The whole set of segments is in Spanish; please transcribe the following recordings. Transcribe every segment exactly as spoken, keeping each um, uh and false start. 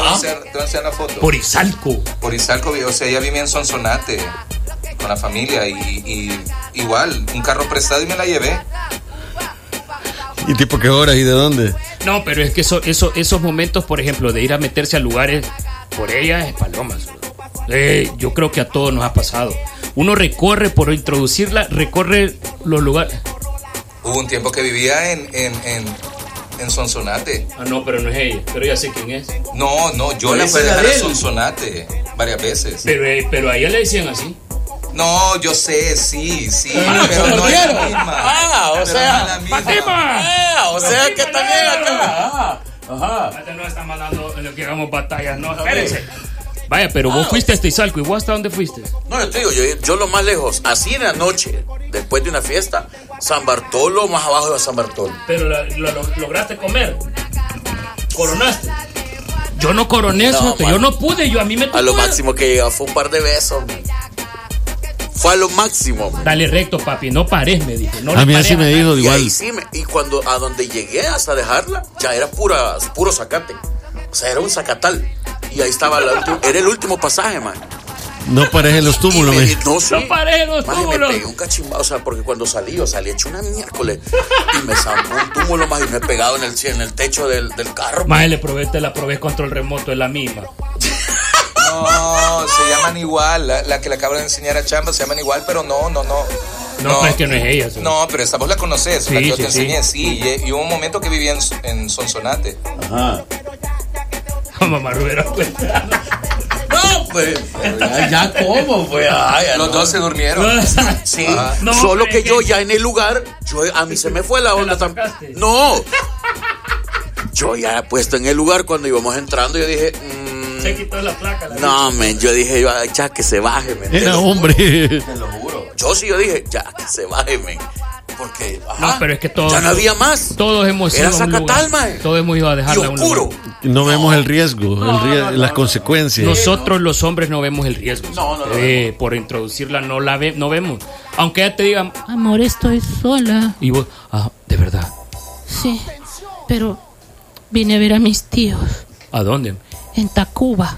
voy a hacer, te voy a hacer una foto. Por Izalco. Por Izalco, o sea, ella vivía en Sonsonate con la familia y, y igual, un carro prestado y me la llevé. ¿Y tipo qué horas y de dónde? No, pero es que eso, eso, esos momentos, por ejemplo, de ir a meterse a lugares por ella es palomas. Eh, yo creo que a todos nos ha pasado. Uno recorre, por introducirla, recorre los lugares. Hubo un tiempo que vivía en, en, en, en Sonsonate. Ah, no, pero no es ella. Pero ya sé quién es. No, no, yo la fui a dejar a Sonsonate varias veces. Pero, eh, pero a ella le decían así. No, yo sé, sí, sí. Ah, pero no es la misma. Ah, o pero sea, no es la misma. ¡Fatima! Ah, o sea que también acá. Ajá. Este no está mandando en lo que hagamos batallas, no, espérense. Vaya, pero vos fuiste a este Izalco. ¿Y vos hasta dónde fuiste? No, yo te digo, yo, yo lo más lejos, así en la noche, después de una fiesta, San Bartolo, más abajo de San Bartolo. Pero la, lo, lo, lograste comer. ¿Coronaste? Yo no coroné, No, suerte. Yo no pude, yo a mí me tocó. A lo máximo que llegó fue un par de besos. Fue a lo máximo. Dale recto, papi, no pares, me dijo. No a mí le así me dijo Y igual. ahí sí me, y cuando a donde llegué hasta dejarla, ya era pura, puro zacate. O sea, era un zacatal. Y ahí estaba la última, era el último pasaje, man. No pares en los túmulos, Y me- me. no, sí. No pares en los Maje, túmulos. me pegué un cachimbado, o sea, porque cuando salí, yo salí hecho una miércoles. Y me zampó un túmulo más y me he pegado en el, en el techo del, del carro. Más le probé, te la probé control remoto, es la misma. No, se llaman igual. La, la que le acabo de enseñar a Chamba se llaman igual, pero no, no, no. No, pero es que no es ella. ¿sí? No, pero esta vos la conoces, Sí, la que yo sí, te sí. enseñé, sí. Y, y hubo un momento que vivía en, en Sonsonate. Ajá. Mamá Rubera, pues. No, pues, ya, ya como, pues. Ay, ya Los no. dos se durmieron. Sí, No, solo pero que es yo que- ya en el lugar, yo a mí se me fue la onda la también. sacaste? No. Yo ya puesto en el lugar cuando íbamos entrando, yo dije, mm, Se quitó la placa. La no, men, yo dije, yo, ay, ya que se baje, men. Te Era lo hombre. juro, Te lo juro. Yo sí, yo dije, ya que se baje, men. Porque, ajá, No, pero es que todos- ya no había más. Todos hemos ido Era a un Zacatal, lugar. mae. Todos hemos ido a Y dejarla a un oscuro. lugar. No vemos el riesgo, el No, rie- no, no, las no. consecuencias. Nosotros los hombres no vemos el riesgo. No, no lo Eh, por introducirla no la ve, no vemos. Aunque ella te diga, amor, estoy sola. Y vos, ah, de verdad. Sí, pero vine a ver a mis tíos ¿A dónde? en Tacuba.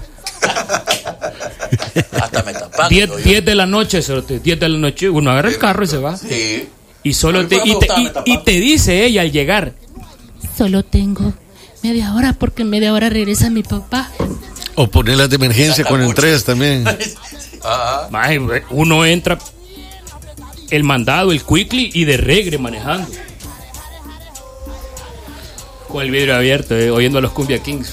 Hasta me tapan. diez de la noche, cerote, diez de la noche, uno agarra el carro y se va. Sí. Y solo A mí te, me y, te, gustaba, y- me tapaba. y te dice ella al llegar, Solo tengo media hora porque en media hora regresa mi papá. O ponerlas de emergencia con el tres también. Ajá. "Maje, uno entra el mandado, el quickly y de regre manejando. Con el vidrio abierto, eh, oyendo a los Cumbia Kings.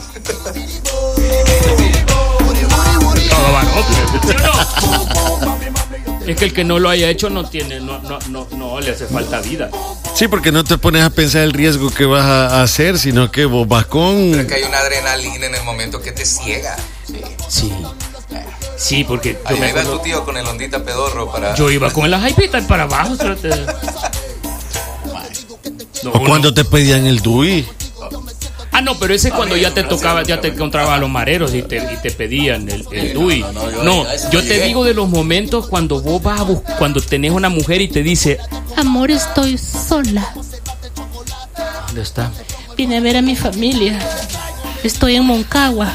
Todo baroque, ¿no? Es que el que no lo haya hecho no tiene, no, no, no, no le hace falta vida. Sí, porque no te pones a pensar el riesgo que vas a hacer, sino que vos vas con... Pero que hay una adrenalina en el momento que te ciega. Sí. Sí. Sí, porque yo, Ahí me iba tu acuerdo- tío con el ondita pedorro para... yo iba con las hypitas para abajo. cerote. No, O uno- cuando te pedían el D U I. Ah, no, pero ese es cuando ya te tocaba, ya te encontraba a los mareros y te, y te pedían el, el D U I. no, no, yo- No, a eso yo no te llegué. digo de los momentos cuando vos vas a buscar, cuando tenés una mujer y te dice, Amor, estoy sola. ¿dónde está? Vine a ver a mi familia. Estoy en Moncagua.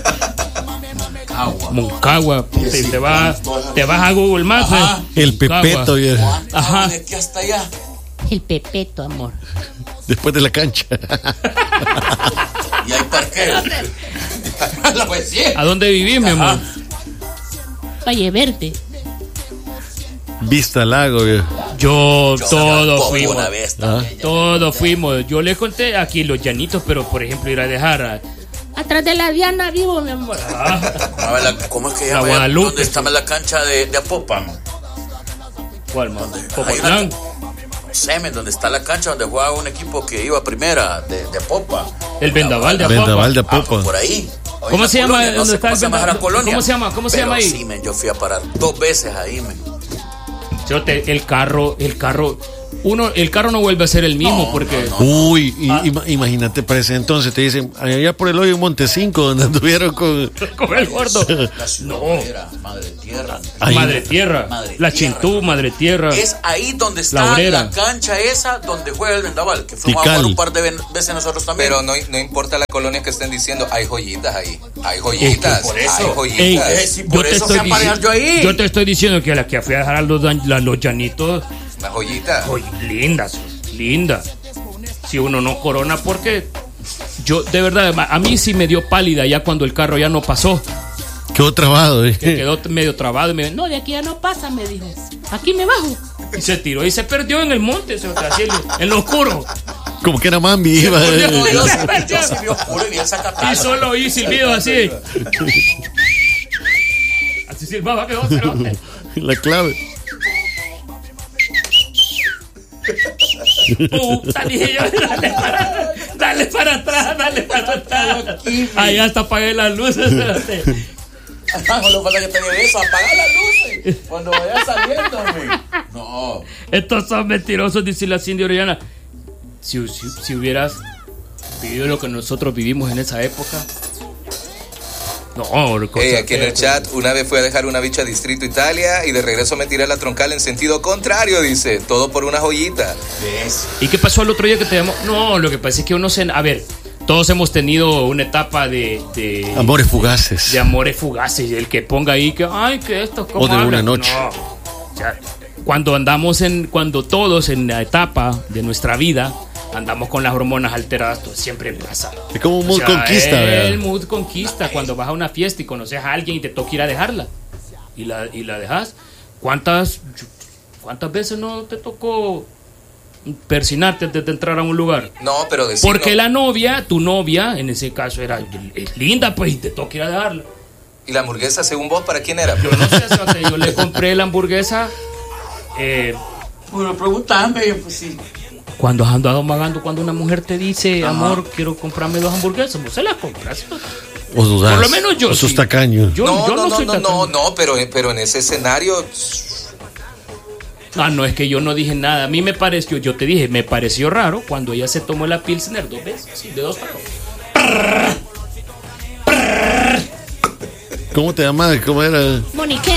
Moncagua, te, te vas, te vas a Google Maps. Ajá. eh. El Moncagua. Pepeto, ya, Ajá. De aquí hasta allá. El Pepeto, amor. después de la cancha. Y hay parqueo. Pues sí. ¿A dónde vivís, mi amor? Valle Verde. Vista al lago, ya. Yo, Yo todos como fuimos. Una vez también, ya. Todos fuimos. Yo les conté aquí los llanitos, pero por ejemplo ir a dejar a, Atrás de la Diana vivo, mi amor. ¿Cómo es la- ¿Cómo es que La llama? Guadalupe. ¿Dónde está la cancha de, de Apopan? ¿cuál, man? Hay Popotlán. una- Semen, donde está la cancha donde juega un equipo que iba a primera de, de Apopa. El Vendaval de Vendaval de Ah, pues Apopa. por ahí. Ahí ¿Cómo en se la llama? colonia, no ¿Dónde sé está cómo el se llama Vendaval? la colonia. ¿Cómo se llama? ¿Cómo se Pero llama ahí? Sí, men, yo fui a parar dos veces ahí, men. Yo te- el carro, el carro, uno, el carro no vuelve a ser el mismo No, porque... no, no. Uy, y- Ah. ima- imagínate para ese entonces te dicen, allá por el hoyo en Montecinco, donde anduvieron con... Con el gordo. La ciudad No. era Madre Tierra. Ahí. Madre Tierra. Madre la Tierra. Chintú, Madre Tierra. Es ahí donde La está Obrera. la, cancha esa donde juega el Vendaval, que fuimos a Tikal. jugar un par de ven- veces nosotros también. Pero no, no importa la colonia que estén diciendo, hay joyitas ahí. Hay joyitas. por eso. Hay joyitas. Ey, Eh, sí, por eso estoy se aparean dici- yo ahí. yo te estoy diciendo que a la que fui a dejar a los, dan- la- los llanitos, Una joyita. oye, lindas, lindas. Si uno no corona, porque yo, de verdad, a mí sí me dio pálida ya cuando el carro ya no pasó. Quedó trabado. ¿eh? Que quedó medio trabado y me No, de aquí ya no pasa, me dijo. Aquí me bajo. y se tiró y se perdió en el monte, se- así, en lo oscuro. Como que era Mambi. Iba, No, eh. yo, Se yo, perdió. yo sí vi oscuro y vi el Zacatala. Y solo oí silbido así. Así silbaba, quedó cerote. La clave. Puta, dije yo, dale para, dale para atrás, dale para atrás. Ahí hasta apagué las luces. cerote. Ah, lo que pasa es que te digo eso, apaga las luces cuando vayas saliendo, hombre. No. Estos son mentirosos, dice la Cindy Orellana. Si, si, si hubieras vivido lo que nosotros vivimos en esa época. No, Ey, aquí en el chat, una vez fui a dejar una bicha a Distrito Italia y de regreso me tiré la troncal en sentido contrario, dice. Todo por una joyita. ¿Ves? ¿Y qué pasó el otro día que te llamó? No, lo que pasa es que uno se... A ver, todos hemos tenido una etapa de... de Amores fugaces. de amores fugaces. El que ponga ahí que... Ay, que esto... ¿cómo O de hablan? una noche. No. O sea, cuando andamos en... Cuando todos en la etapa de nuestra vida... Andamos con las hormonas alteradas, todo siempre pasa. Es como un mood O sea, conquista, ¿verdad? El mood conquista. Cuando vas a una fiesta y conoces a alguien y te toca ir a dejarla. Y la, y la dejas. ¿Cuántas, ¿Cuántas veces no te tocó persinarte antes de entrar a un lugar? No, pero decir. Porque no. la novia, tu novia, en ese caso era es linda, pues, y te toca ir a dejarla. ¿Y la hamburguesa, según vos, para quién era? Yo no sé, o sea, yo le compré la hamburguesa. Eh, Bueno, pregúntame, yo pues sí. cuando has andado magando, cuando una mujer te dice, amor, quiero comprarme dos hamburguesas, vos se las compras. O dudás. Por lo menos yo O sos sí. tacaño. Yo no, yo no, no, no, soy no, tacaño. no, no, pero, pero en ese escenario. Ah, no, es que yo no dije nada. A mí me pareció, yo te dije, me pareció raro cuando ella se tomó la Pilsner dos veces, sí, de dos tragos. ¿Cómo te llamas? ¿Cómo era? Monique.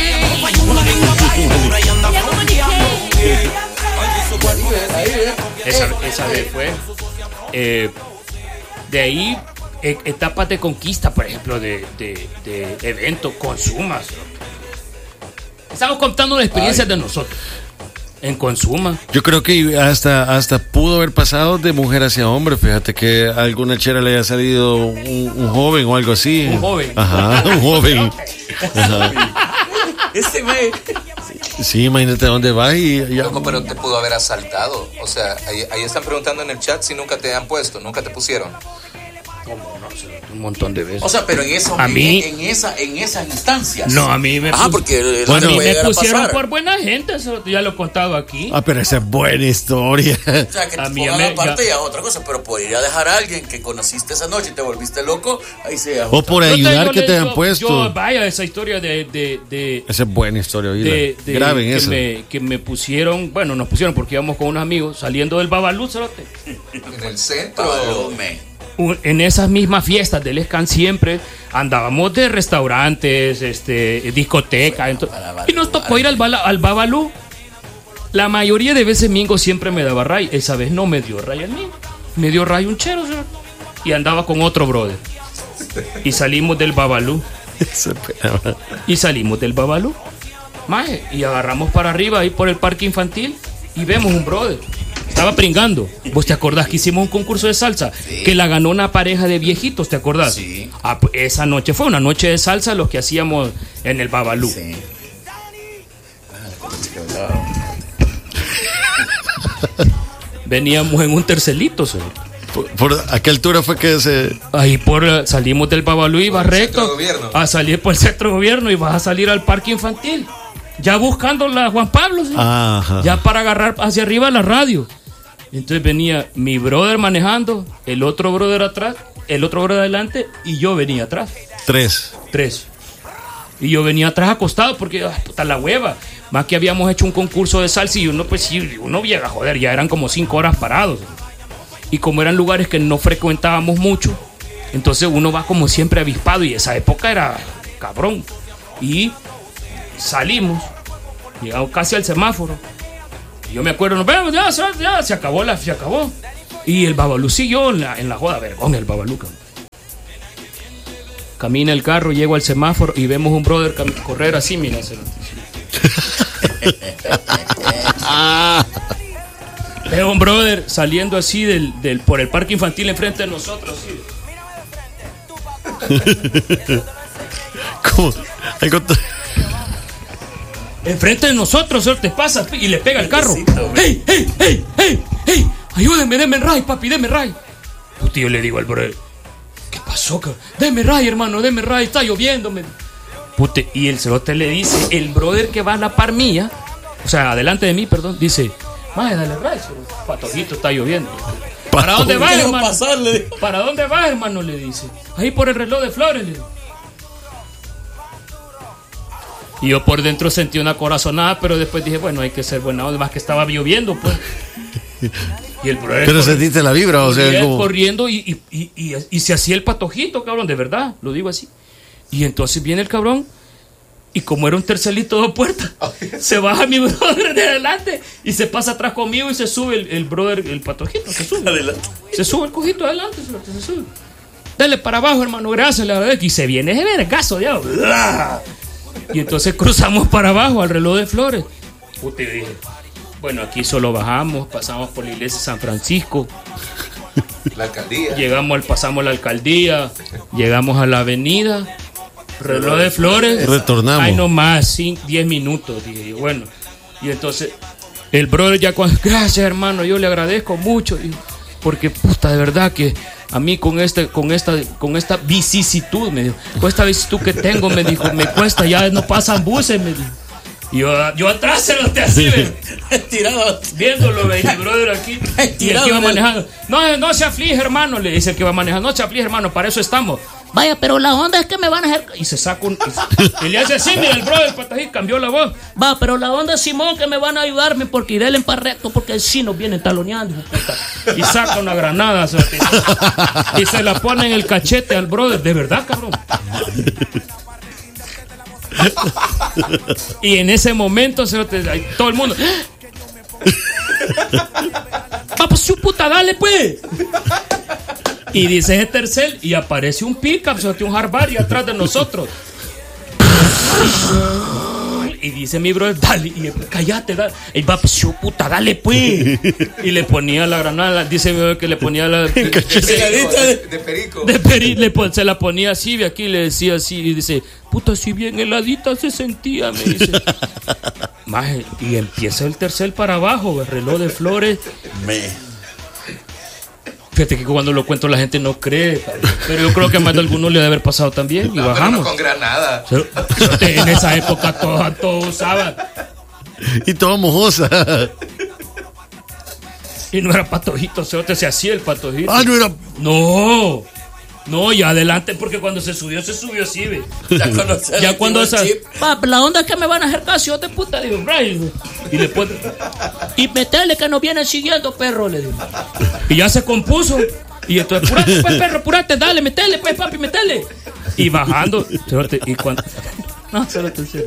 Esa, esa vez fue. Eh, de ahí, e- etapas de conquista, por ejemplo, de, de, de eventos, consumas. Estamos contando las experiencias de nosotros en Consuma. Yo creo que hasta, hasta pudo haber pasado de mujer hacia hombre. Fíjate que a alguna chera le haya salido un, un joven o algo así. Un joven. Ajá, un joven. Ajá. Este me. Sí, imagínate dónde vas y ya. Loco, pero te pudo haber asaltado. O sea, ahí, ahí están preguntando en el chat si nunca te han puesto, nunca te pusieron. Un montón de veces. O sea, pero en eso, A en, mí- en esa, en esas instancias. No, a mí me Ajá, pus- porque el- Bueno, a mí puede me llegar a pusieron pasar. por buena gente, eso ya lo he contado aquí. Ah, pero esa es buena historia. O sea, que A te mí ya pongan me- aparte ya- ya otra cosa, pero por ir a dejar a alguien que conociste esa noche y te volviste loco, ahí se O por Yo te- ayudar yo que le- te han yo- puesto. Yo, vaya, esa historia de, de, de, Esa es buena historia, oíla. de, de- Graben que, eso. me, que me pusieron, bueno, nos pusieron porque íbamos con unos amigos saliendo del Babalú, cerote. En el centro. Palome. Un- en esas mismas fiestas del Escan siempre andábamos de restaurantes, este, discoteca, ento- y nos tocó ir al, bala- al Babalú. La mayoría de veces Mingo siempre me daba ray, esa vez no me dio ray al Mingo, me dio ray un chero, cerote. Y andaba con otro brother. Y salimos del Babalú. Esa es buena. Y salimos del Babalú. Maje, y agarramos para arriba ahí por el parque infantil y vemos un brother. Estaba pringando. ¿Vos te acordás que hicimos un concurso de salsa? Sí. Que la ganó una pareja de viejitos, ¿te acordás? Sí. Ah, pues esa noche fue una noche de salsa los que hacíamos en el Babalú. Sí. Veníamos en un tercelito, ¿sí? Por, por ¿a qué altura fue que se...? Ahí por salimos del Babalú y vas Por el centro recto de gobierno. a salir por el centro de gobierno y vas a salir al parque infantil. Ya buscando la Juan Pablo, ¿sí? Ajá. Ya para agarrar hacia arriba la radio. Entonces venía mi brother manejando, el otro brother atrás, el otro brother adelante y yo venía atrás. Tres. Tres. Y yo venía atrás acostado porque, ay, puta la hueva. Más que habíamos hecho un concurso de salsa y uno, pues sí, uno llega, joder, ya eran como cinco horas parados. Y como eran lugares que no frecuentábamos mucho, entonces uno va como siempre avispado y esa época era cabrón. Y salimos, llegamos casi al semáforo. Y yo me acuerdo, nos vemos, ya, ya, ya, se acabó la, se acabó. Y el Babalú siguió en la, en la joda, vergón el Babalú. Camina el carro, llego al semáforo y vemos un brother cam- correr así, mira. Veo un brother saliendo así del, del, por el parque infantil enfrente de nosotros. Así. ¿Cómo? Algo t- Enfrente de nosotros, te pasa y le pega el carro. ¡Hey, hey, hey, hey, hey! Ayúdenme, denme ray, papi, denme ray. Puti, yo le digo al brother, ¿qué pasó, cabrón? Deme ray, hermano, deme ray, está lloviendo. Pute, y el cerote le dice, el brother que va a la par mía, o sea, adelante de mí, perdón, dice, maje, dale ray, patojito, está lloviendo. ¿Para dónde vas, hermano? Pasarle. ¿Para dónde vas, hermano? Le dice. Ahí por el reloj de flores, le digo. Y yo por dentro sentí una corazonada, pero después dije, bueno, hay que ser buena onda, más que estaba lloviendo, pues. Y el brother pero sentiste la vibra, o sea, como... corriendo y, y, y, y, y se hacía el patojito, cabrón, de verdad, lo digo así. Y entonces viene el cabrón y como era un tercelito de puerta, se baja mi brother de adelante y se pasa atrás conmigo y se sube el, el brother, el patojito, se sube. Adelante. Se sube el cojito adelante, se, se sube. Dale para abajo, hermano, gracias, la verdad. Y se viene ese vergazo, diablo. Y entonces cruzamos para abajo al reloj de flores. Puta, y dije, bueno, aquí solo bajamos, pasamos por la iglesia de San Francisco. La alcaldía. Llegamos al, pasamos a la alcaldía, llegamos a la avenida, reloj de flores. Retornamos. Ay, no más, diez minutos, dije yo, bueno. Y entonces, el brother ya cuando, gracias hermano, yo le agradezco mucho, dijo, porque puta, de verdad que a mí con este, con esta, con esta vicisitud, me dijo, con esta vicisitud que tengo, me dijo, me cuesta, ya no pasan buses, me dijo. Y yo, yo atrás se lo te así, tirado, viéndolo, ve, mi brother aquí, y el que iba manejando. No, no se aflige, hermano, le dice el que va manejando, no se aflige, hermano, para eso estamos. Vaya, pero la onda es que me van a hacer... Y se saca un... Y, y le hace así, mira, el brother, el patají, cambió la voz. Va, pero la onda es Simón que me van a ayudarme porque iré en par recto porque sí nos vienen taloneando, puta. Y saca una granada, o sea, y se la pone en el cachete al brother, de verdad, cabrón. Y en ese momento se lo te, todo el mundo... Papá, su puta, dale, pues. Y dice ese tercer y aparece un pickup, un Harvari atrás de nosotros. Y dice mi brother, dale, y cállate, dale. Y va, su puta, dale, pues. Y le ponía la granada, dice mi brother que le ponía la... De, de, de perico. De perico, le, se la ponía así, y aquí le decía así, y dice, puta, si bien heladita se sentía, me dice. Maje, y empieza el tercer para abajo, el reloj de flores. Me... Fíjate que cuando lo cuento la gente no cree, pero yo creo que a más de algunos le debe haber pasado también. Y no, bajamos. No con granada. En esa época todos todo usaban. Y todo mojosa. Y no era patojito, se, se hacía el patojito. Ah, no era. No. No, ya adelante, porque cuando se subió, se subió así, ve. Ya cuando, ya cuando esa... Pa, la onda es que me van a hacer caso de puta, digo, Brian. Y le pone... Y meterle que nos vienen siguiendo, perro, le digo. Y ya se compuso. Y entonces, apurate, pues, perro, apurate, dale, metele, pues, papi, metele. Y bajando, y cuando... No, solo te sé.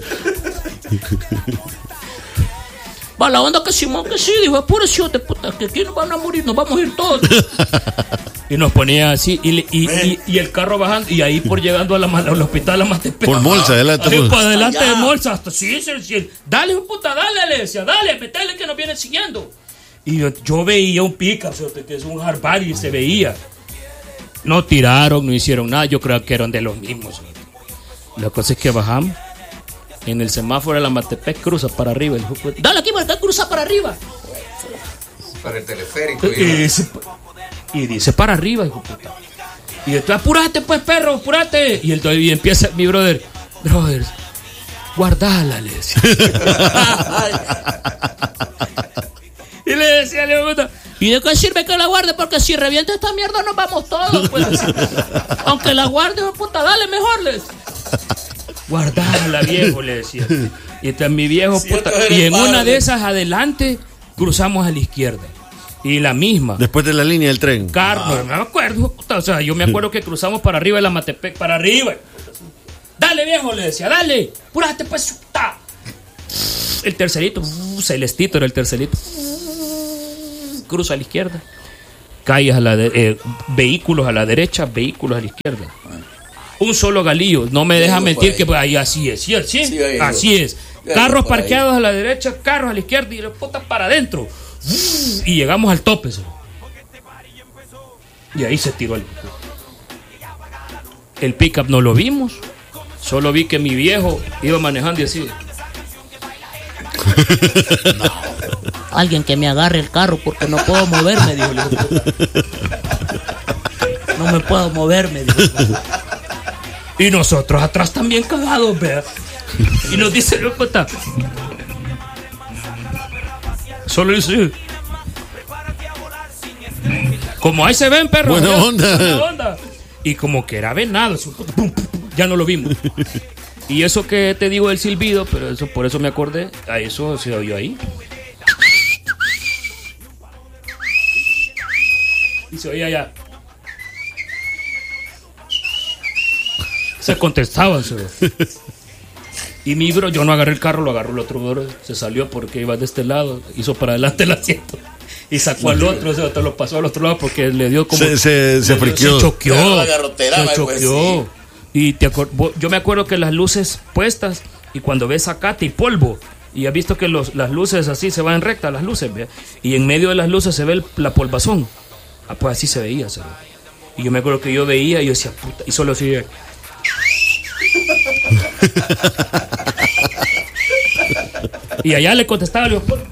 Va, la onda que Simón que sí, dijo, apúrese, de puta, que aquí nos van a morir, nos vamos a ir todos. Y nos ponía así, y, y, y, y el carro bajando, y ahí por llegando a la, al hospital a Matepec. Por Molsa, adelante. Ahí por adelante de Molsa, hasta sí, sí, sí. Dale, puta, dale, le decía, dale, metele que nos viene siguiendo. Y yo, yo veía un pickup, que es un Harvari, y se veía. No tiraron, no hicieron nada, yo creo que eran de los mismos. La cosa es que bajamos. En el semáforo de la Matepec cruza para arriba. El jugo. Dale aquí, ¿verdad? Cruza para arriba. Para el teleférico. Y, y, dice, y dice para arriba, hijo puta. Y entonces, apúrate, pues, perro, apúrate. Y, el, y empieza mi brother, brother, guardala, le decía. Y le decía, le puta, ¿y de qué sirve que la guarde? Porque si revienta esta mierda nos vamos todos, pues. Aunque la guarde, puta, dale mejor, les. Guardala, viejo, le decía. Y está mi viejo, Sí, puta. entonces Y en eres una padre. de esas adelante, cruzamos a la izquierda. Y la misma. Después de la línea del tren. Carlos, no me acuerdo, puta, o sea, yo me acuerdo que cruzamos para arriba de la Matepec, para arriba. Dale, viejo, le decía, dale, apúrate, pues, ta. El tercerito, uh, Celestito era el tercerito. Cruza a la izquierda. Calles a la de- eh, vehículos a la derecha, vehículos a la izquierda. Un solo galillo, no me deja Yo mentir por que ahí. pues, ahí así es, ¿sí? ¿sí? Sí, ahí Así digo. es. Yo Carros por ahí. parqueados a la derecha, carros a la izquierda y la puta para adentro. Y llegamos al tope. ¿sí? Y ahí se tiró el El pickup no lo vimos. Solo vi que mi viejo iba manejando y así. Alguien que me agarre el carro porque no puedo moverme, dijo el hijo de puta. No me puedo moverme, dijo. Y nosotros atrás también cagados, vea. Y nos dice el puta. Solo dice. Como ahí se ven, perros. Buena ya, onda. buena onda. Y como que era venado. Eso, pum, pum, pum, ya no lo vimos. Y eso que te digo del silbido, pero eso por eso me acordé. A eso se oyó ahí. Y se oía allá. Se contestaban, se ve. Y mi bro, yo no agarré el carro, lo agarró el otro bro. Se salió porque iba de este lado, hizo para adelante el asiento. Y sacó al otro, o sea, te lo pasó al otro lado porque le dio como. Se- se- se le dio- friqueó. Se choqueó. Agarró la garrotera, se pues, choqueó. sí. Y te acor- vos- yo me acuerdo que las luces puestas, y cuando ves zacate y polvo, y has visto que los, las luces así se van en recta, las luces, ¿ve? Y en medio de las luces se ve el- la polvazón. Ah, pues así se veía, se ve. Y yo me acuerdo que yo veía y yo decía, puta, y solo así. Y allá le contestaba, le digo, "Puta".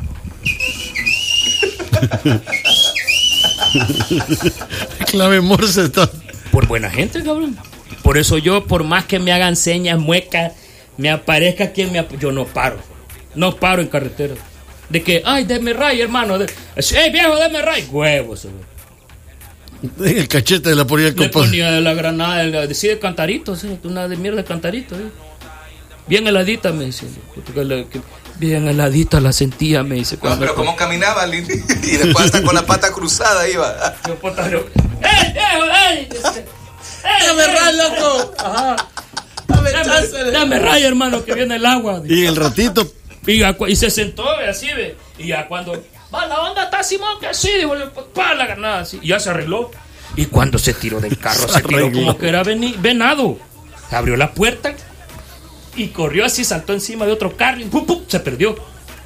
Clave Morse está. Por buena gente, cabrón. Por eso yo, por más que me hagan señas, muecas, me aparezca quien me ap- yo no paro. No paro en carretera. De que, ay, deme ray, hermano. De, hey, viejo, deme ray. Huevos. güey. En el cachete de la ponía el Le compadre. ponía de la granada, de, decía de cantarito, ¿sí? Una de mierda de cantarito. ¿sí? Bien heladita, me dice. Que la- que- Bien heladita la sentía, me dice. No, cuando- pero ¿cómo caminaba, Lili? Y después hasta con la pata cruzada iba. Yo, puta, yo, ¡ey, viejo, ey! ¡Ey, ¡Dame ey! ray, loco! Ajá. ¡Dame Dame, chance! dame ray, hermano, que viene el agua. Y en el ratito, Y, ya cu- y se sentó, ve, así, ve. Y ya cuando, va, la onda está Simón, que así, dijo, le- pa, la ganada, así. Y ya se arregló. Y cuando se tiró del carro, se tiró arregló. como que era veni- venado. Abrió la puerta y corrió así, saltó encima de otro carro y pum, pum, se perdió.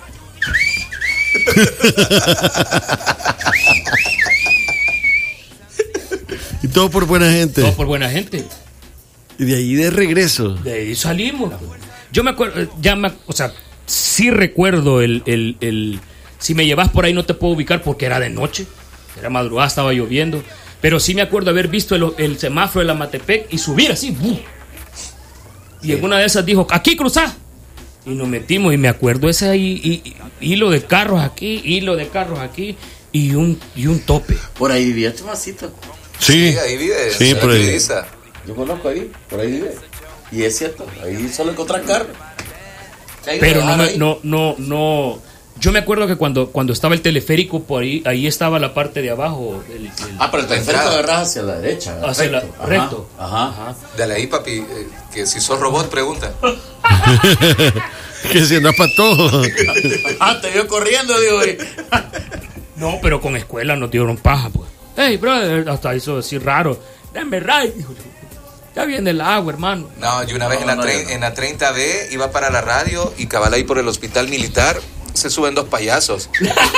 y todo por buena gente. Todo por buena gente. Y de ahí de regreso. De ahí salimos. Yo me acuerdo, ya me, o sea, sí recuerdo el, el, el, si me llevas por ahí no te puedo ubicar porque era de noche, era madrugada, estaba lloviendo, pero sí me acuerdo haber visto el, el semáforo de la Matepec y subir así, ¡bum! Y en una de esas dijo, aquí cruzá, y nos metimos y me acuerdo ese ahí, y- y- hilo de carros aquí, hilo de carros aquí, y un, y un tope. Por ahí vivía Tomasito. Sí, Sí, ahí vive. Sí, por ahí. Utiliza. Yo conozco ahí, por ahí vive. Y es cierto, ahí solo encontrar carro. Pero no, me- no, no, no. Yo me acuerdo que cuando, cuando estaba el teleférico por ahí, ahí estaba la parte de abajo. El, el- Ah, pero el teleférico agarras hacia la derecha. hacia la- Ajá, recto. Ajá. Ajá. Dale ahí, papi, eh, que si sos robot, pregunta. que si anda para todo. Ah, te vio corriendo, digo. y- No, pero con escuela nos dieron paja, pues. Hey, brother, hasta hizo decir raro. Dame right, dijo. Ya viene el agua, hermano. No, yo una vez No, en, la no, tre- yo no. en la treinta B iba para la radio y cabal ahí por el hospital militar se suben dos payasos.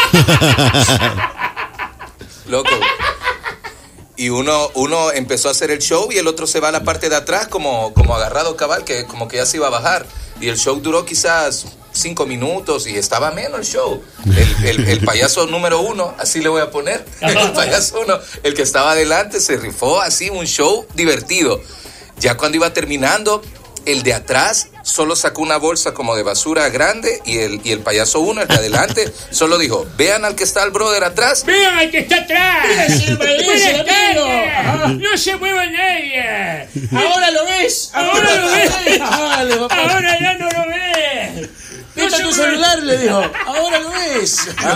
Loco. Y uno, uno empezó a hacer el show y el otro se va a la parte de atrás como, como agarrado cabal, que como que ya se iba a bajar. Y el show duró quizás cinco minutos y estaba menos el show. El, el- el payaso número uno, así le voy a poner. El payaso uno, el que estaba adelante, se rifó así un show divertido. Ya cuando iba terminando, el de atrás solo sacó una bolsa como de basura grande y el, y el payaso uno, el de adelante, solo dijo, vean al que está el brother atrás. ¡Vean al que está atrás! Sí, me dice, ¡Buenas amigo. tardes! ¡No se mueva nadie! Ahora lo ves. ¡Ahora lo ves! Dale, papá. ¡Ahora ya no lo ves! ¡No Quita se tu mueva! celular, le dijo. Ahora lo ves.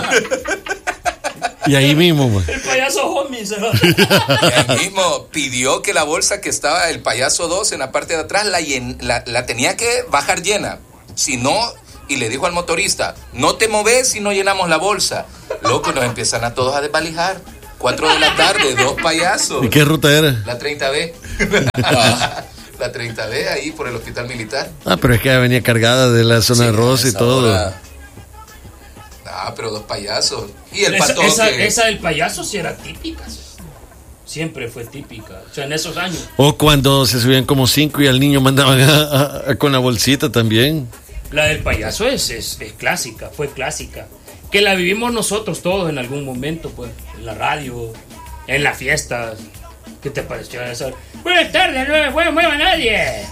Y ahí mismo, man. El payaso homie se lo... Y ahí mismo pidió que la bolsa que estaba el payaso dos en la parte de atrás la, llen, la, la tenía que bajar llena. Si no, y le dijo al motorista, no te moves si no llenamos la bolsa. Loco, nos empiezan a todos a desvalijar. Cuatro de la tarde, dos payasos. ¿Y qué ruta era? La treinta B. La treinta B ahí por el hospital militar. Ah, pero es que venía cargada de la zona Sí, rosa y esa todo. hora. Ah, pero dos payasos. Y el Esa, patoque. esa, esa del payaso sí era típica. Siempre fue típica. O sea, en esos años. O cuando se subían como cinco y al niño mandaban a- a- a- con la bolsita también. La del payaso es, es, es clásica, fue clásica. Que la vivimos nosotros todos en algún momento, pues. En la radio, en las fiestas. ¿Qué te pareció esa? Buenas tardes, no me mueva, mueva nadie.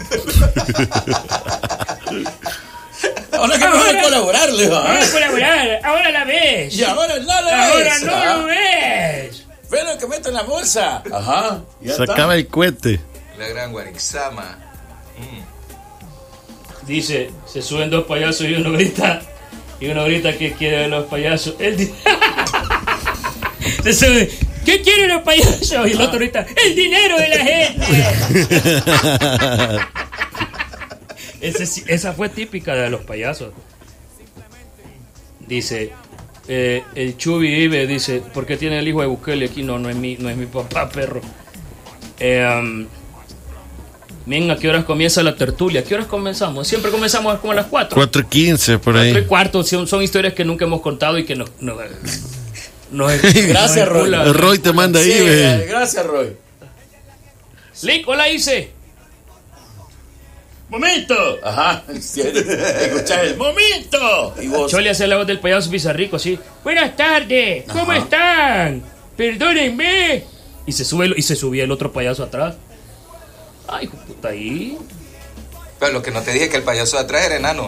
Ahora que me van a colaborar, le dijo. Vamos a colaborar, ahora la ves. Y ahora no lo Ahora ves. no Ajá. lo ves. Ve lo que meto en la bolsa. Ajá. Ya Sacaba el cohete. La gran Guarixama. Dice, se suben dos payasos y uno grita. Y uno grita que quiere ver los payasos. Él dice, se sube, ¿qué quieren los payasos? Y el otro grita, el dinero de la gente. Ese sí- esa fue típica de los payasos. Dice, eh, el Chubi vive, dice, ¿por qué tiene el hijo de Bukele aquí? No, no es mi, no es mi papá, perro. Eh, um, Miren, ¿a qué horas comienza la tertulia? ¿A qué horas comenzamos? Siempre comenzamos como a las cuatro. cuatro quince por Cuatro y ahí. cuarto. Son, son historias que nunca hemos contado y que nos... nos, nos Gracias, nos Roy. enculan. Roy te manda ahí, Sí, ve. gracias, Roy. Lick, hola, hice. ¡Momento! Ajá. Escuchás el momento. Y vos. Chole hace la voz del payaso Bizarrico así. Buenas tardes, ¿cómo Ajá. están? Perdónenme. Y se sube el- y se subía el otro payaso atrás. Ay, hijo de puta, ahí. Pero lo que no te dije que el payaso de atrás era enano.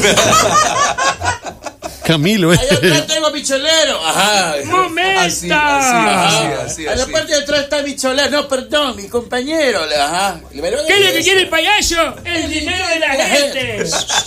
Camilo, eh. Allá atrás tengo a mi cholero. Ajá. ¡Momento! Así, así, así, así, A la así. parte de atrás está mi cholero. No, perdón, mi compañero. Ajá. ¿Qué es lo que quiere el payaso? El dinero de la gente.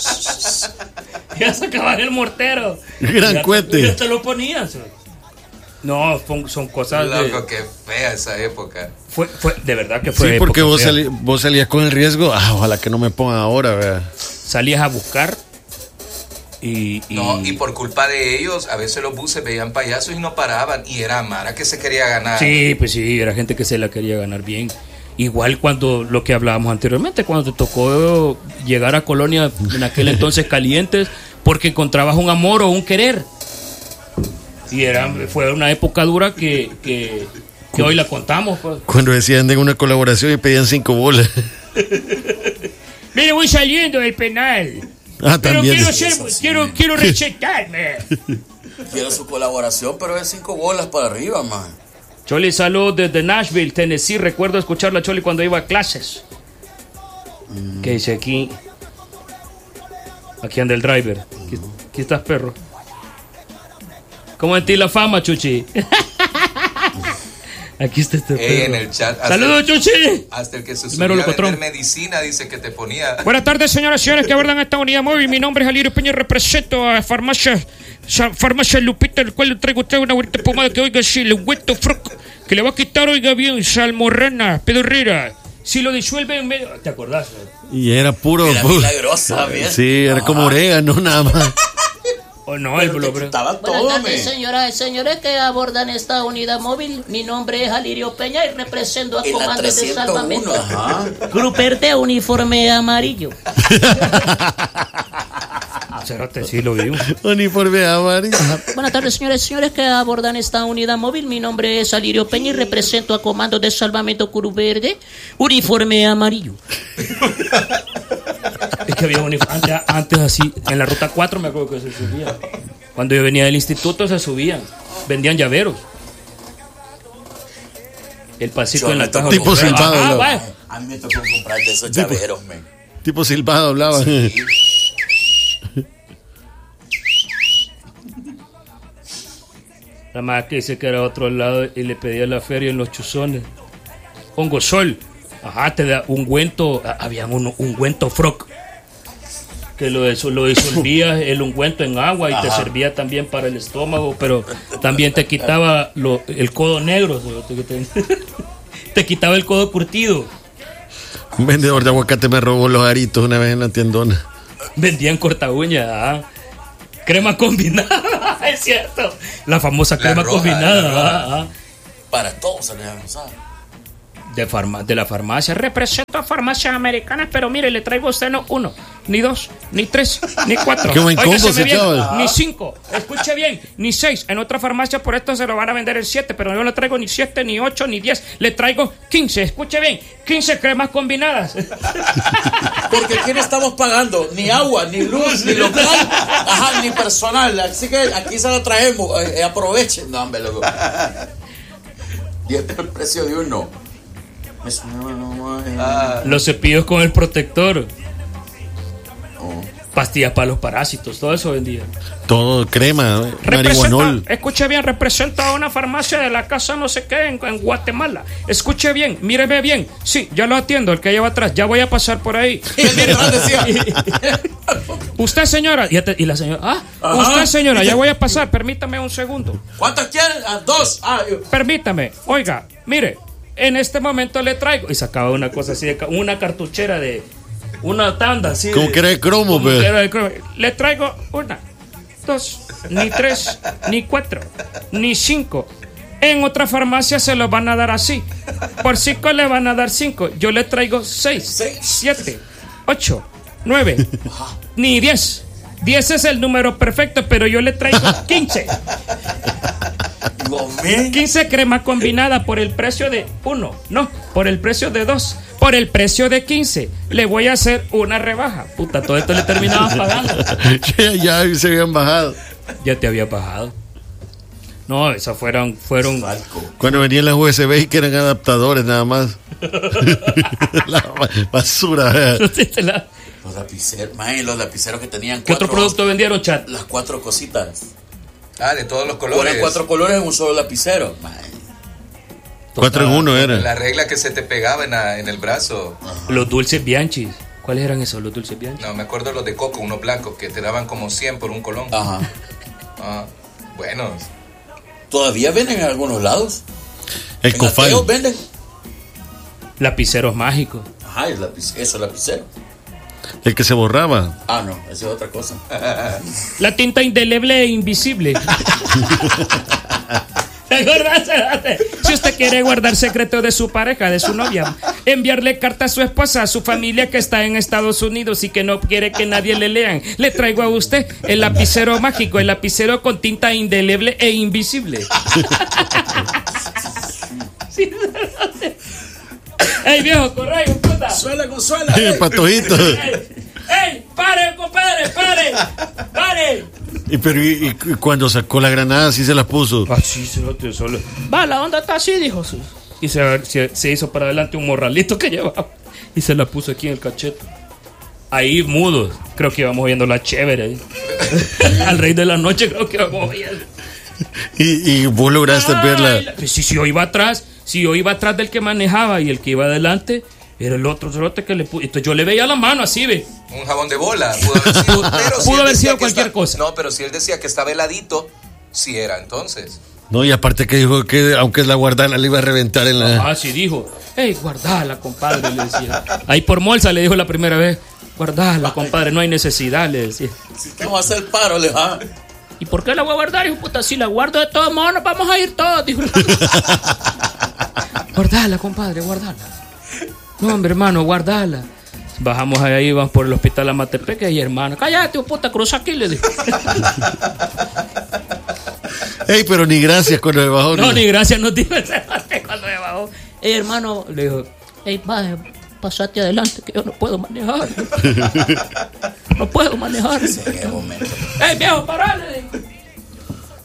Ya se acababa el mortero. Gran Ya- cohete. Ya te lo ponías. No, son, son cosas Loco, de... qué fea esa época. Fue, fue, de verdad que fue Sí, porque época vos, fea. salí- vos salías con el riesgo. Ah, ojalá que no me pongan ahora, vea. Salías a buscar y... y- No, y por culpa de ellos, a veces los buses veían payasos y no paraban. Y era Mara que se quería ganar. Sí, pues sí, era gente que se la quería ganar bien. Igual cuando lo que hablábamos anteriormente, cuando te tocó llegar a Colonia en aquel entonces calientes, porque encontrabas un amor o un querer. Y era, fue una época dura que, que, que hoy la contamos. Pues. Cuando decían de una colaboración y pedían cinco bolas. Mire, voy saliendo del penal. Ah, Pero también. quiero, ser, quiero, quiero recetarme. Quiero su colaboración, pero es cinco bolas para arriba, man. Choli, salud desde Nashville, Tennessee. Recuerdo escuchar la Choli cuando iba a clases. ¿Qué dice aquí? Aquí anda el driver. Aquí, aquí estás, perro. ¿Cómo en ti la fama, Chuchi? Aquí está este perro. Eh, en el chat. hasta ¡Saludos, el- Chuchi! Hasta el que se Primero subía a locotrón. vender medicina dice que te ponía. Buenas tardes, señoras y señores que abordan esta unidad móvil. Mi nombre es Alirio Peña, represento a Farmacia Sa- Farmacia Lupita, el cual le traigo a usted una bonita pomada que, oiga, si le hueto froc, que le va a quitar, oiga bien, salmorrana, pedorrera. Si lo disuelve en medio... ¿Te acordás? Y era puro. Era puro- milagrosa, bien. Sí, era como orégano, nada más. ¿O no? El Pero te blo- quitaba Buenas todo, tardes, me. señoras y señores que abordan esta unidad móvil. Mi nombre es Alirio Peña y represento a En la Comandos de trescientos uno, Salvamento. ajá. Gruperte uniforme amarillo. Cerote, sí lo vimos. Uniforme amarillo. Buenas tardes, señores y señores que abordan esta unidad móvil. Mi nombre es Alirio Peña y represento a Comandos de Salvamento Cruz Verde, uniforme amarillo. Es que había un antes, antes así, en la ruta cuatro me acuerdo que se subían. Cuando yo venía del instituto se subían, vendían llaveros. El pasito Yo en la me caja. tocó Tipo comprar. silbado, Ah, ¿no? vaya. A mí me tocó comprar de esos llaveros, men. Tipo silbado hablaba. Sí. La más que dice que era a otro lado y le pedía la feria en los chuzones. Hongo sol. Ajá, te da ungüento. Había un ungüento froc. Que lo, eso, lo disolvía el ungüento en agua y Ajá. te servía también para el estómago, pero también te quitaba lo, el codo negro. Te, te, te quitaba el codo curtido. Un vendedor de aguacate me robó los aritos una vez en la tiendona. Vendían corta uña. ¿Ah? Crema combinada, es cierto. La famosa la crema roja, combinada. ¿Ah? Para todos se les ha usado. De, farma, de la farmacia. Represento a farmacias americanas, pero mire, le traigo a usted no uno, ni dos, ni tres, ni cuatro. Qué buen combo se bien, ni cinco. Escuche bien, ni seis. En otra farmacia por esto se lo van a vender el siete, pero yo no le traigo ni siete, ni ocho, ni diez. Le traigo quince. Escuche bien, quince cremas combinadas. Porque aquí no estamos pagando ni agua, ni luz, ni local, ajá, ni personal. Así que aquí se lo traemos. Eh, aprovechen. No, hombre, loco. Y este es el precio de uno. Ah. Los cepillos con el protector. Oh. Pastillas para los parásitos, todo eso vendía. Todo, crema, marihuanol. Escuche bien, represento a una farmacia de la casa no sé qué en, en Guatemala. Escuche bien, míreme bien. Sí, ya lo atiendo, el que lleva atrás. Ya voy a pasar por ahí. Usted, señora. Y, te, y la señora. Ah, Ajá. Usted, señora, ya voy a pasar. Permítame un segundo. ¿Cuántas quieren? Ah, dos. Ah, yo. Permítame. Oiga, mire. En este momento le traigo. Y sacaba una cosa así, de, una cartuchera de. Una tanda así. Como que era de cromo, pero. Era de cromo. Le traigo una, dos, ni tres, ni cuatro, ni cinco. En otra farmacia se lo van a dar así. Por cinco le van a dar cinco. Yo le traigo seis, ¿Seis? siete, ocho, nueve, ni diez. Diez es el número perfecto, pero yo le traigo quince. quince cremas combinadas por el precio de uno, no, por el precio de dos, por el precio de quince. Le voy a hacer una rebaja. Puta, todo esto le terminaban pagando. ya, ya se habían bajado. Ya te había bajado. No, esas fueron, fueron. Cuando venían las U S B y que eran adaptadores nada más. La basura. Los lapiceros, man, los lapiceros que tenían cuatro. ¿Qué otro producto vendieron, chat? Las cuatro cositas. Ah, de todos los colores. Ponen cuatro colores en un solo lapicero. Man. Cuatro en uno era. La regla que se te pegaba en, la, en el brazo. Ajá. Los dulces Bianchi. ¿Cuáles eran esos, los dulces Bianchi? No, me acuerdo los de coco, unos blancos, que te daban como cien por un colón. Ajá. Ah, buenos. ¿Todavía venden en algunos lados? El Cofal. Venden lapiceros mágicos. Ajá, el lapic- eso es lapicero. El que se borraba. Ah, no, esa es otra cosa. La tinta indeleble e invisible. Si usted quiere guardar secreto de su pareja, de su novia, enviarle carta a su esposa, a su familia que está en Estados Unidos y que no quiere que nadie le lean, le traigo a usted el lapicero mágico, el lapicero con tinta indeleble e invisible. Sí. ¡Ey, viejo, corre, puta! ¡Suela con suela! ¡Ey, patojito! ¡Ey, ey, pare, compadre, pare! ¡Pare! Y, pero, y, y cuando sacó la granada, sí se la puso. Ah, sí, se lo tiró solo. Va, la onda está así, dijo. Y se, se, se hizo para adelante un morralito que llevaba. Y se la puso aquí en el cachete. Ahí, mudos. Creo que íbamos viendo la chévere. Ahí. Al rey de la noche, creo que íbamos viendo. Y, y vos lograste Ay, verla. La... Si, si yo iba atrás, si yo iba atrás del que manejaba y el que iba adelante era el otro cerote que le puso. Entonces yo le veía la mano así, ve. Un jabón de bola. Pudo haber sido, pero pudo si haber sido cualquier está, cosa. No, pero si él decía que estaba heladito, sí era entonces. No, y aparte que dijo que aunque la guardara le iba a reventar en la... Ah, sí dijo. Ey, guardala, compadre, le decía. Ahí por Molsa le dijo la primera vez. Guardala, compadre, no hay necesidad, le decía. ¿Qué vamos a hacer el paro, le va? ¿Y por qué la voy a guardar, hijo puta? Si la guardo de todos modos, nos vamos a ir todos, dijo. Guardala, compadre, guardala. No, hombre, hermano, guardala. Bajamos ahí, vamos por el hospital Amatepeque y hermano, cállate, hijo puta, cruza aquí, le dijo. Ey, pero ni gracias cuando me bajó. No, ni gracias no dijo ese cuando me bajó. Ey, hermano, le dijo, ey, baje, pasate adelante que yo no puedo manejar. No puedo manejar. Ey, viejo, parale.